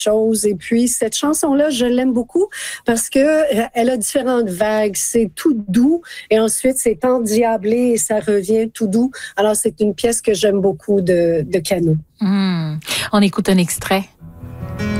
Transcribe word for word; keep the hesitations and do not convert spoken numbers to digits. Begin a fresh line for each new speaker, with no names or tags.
chose. Et puis, cette chanson-là, je l'aime beaucoup parce que euh, elle a différentes vagues. C'est tout doux et ensuite, c'est endiablé et ça revient tout doux. Alors, c'est une pièce que j'aime beaucoup de, de Cano.
Mmh. On écoute un extrait.